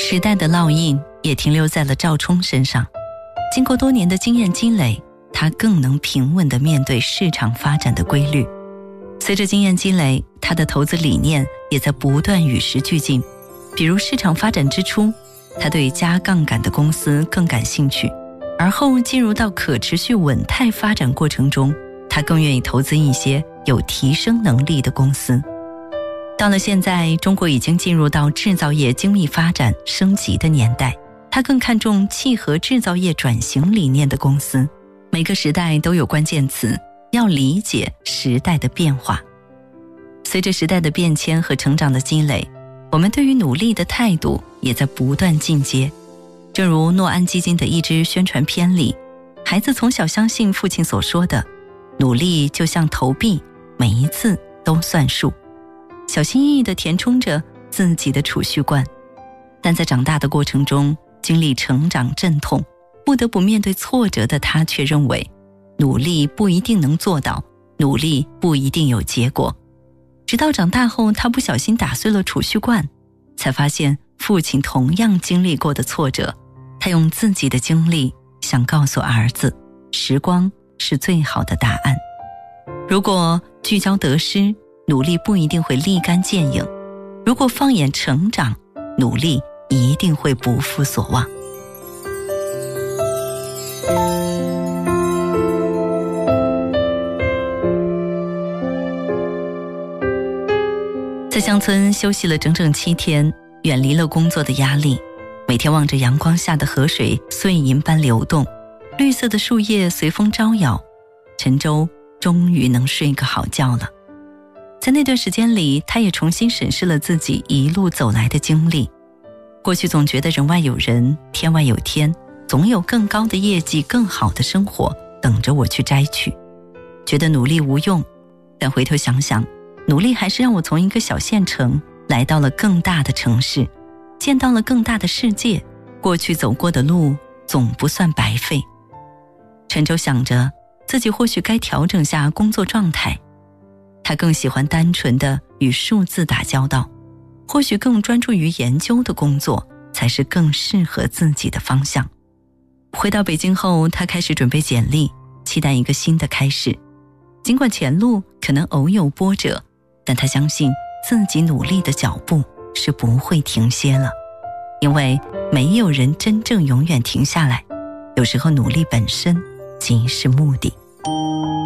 时代的烙印也停留在了赵冲身上。经过多年的经验积累，他更能平稳地面对市场发展的规律。随着经验积累，他的投资理念也在不断与时俱进。比如市场发展之初，他对加杠杆的公司更感兴趣，而后进入到可持续稳态发展过程中，他更愿意投资一些有提升能力的公司。到了现在，中国已经进入到制造业精密发展升级的年代，他更看重契合制造业转型理念的公司。每个时代都有关键词，要理解时代的变化。随着时代的变迁和成长的积累，我们对于努力的态度也在不断进阶。正如诺安基金的一支宣传片里，孩子从小相信父亲所说的，努力就像投币，每一次都算数，小心翼翼地填充着自己的储蓄罐。但在长大的过程中，经历成长阵痛，不得不面对挫折的他却认为，努力不一定能做到，努力不一定有结果。直到长大后，他不小心打碎了储蓄罐，才发现父亲同样经历过的挫折。他用自己的经历想告诉儿子，时光是最好的答案。如果聚焦得失，努力不一定会立竿见影；如果放眼成长，努力一定会不负所望。在乡村休息了整整7天，远离了工作的压力，每天望着阳光下的河水碎银般流动，绿色的树叶随风招摇，陈舟终于能睡个好觉了。在那段时间里，他也重新审视了自己一路走来的经历。过去总觉得人外有人，天外有天，总有更高的业绩，更好的生活等着我去摘取，觉得努力无用。但回头想想，努力还是让我从一个小县城来到了更大的城市，见到了更大的世界，过去走过的路总不算白费。陈舟想着自己或许该调整下工作状态，他更喜欢单纯的与数字打交道，或许更专注于研究的工作才是更适合自己的方向。回到北京后，他开始准备简历，期待一个新的开始。尽管前路可能偶有波折，但他相信自己努力的脚步是不会停歇了，因为没有人真正永远停下来，有时候努力本身即是目的。